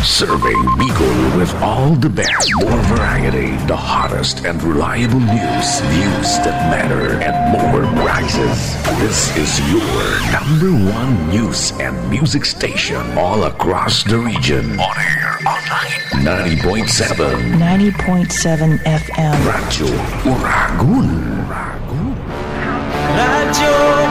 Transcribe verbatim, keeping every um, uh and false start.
Serving Bicol with all the best, more variety, the hottest and reliable news, news that matter, and more prizes. This is your number one news and music station all across the region. On air, online, ninety point seven. ninety point seven F M. Radyo Uragun. Uragun. Radyo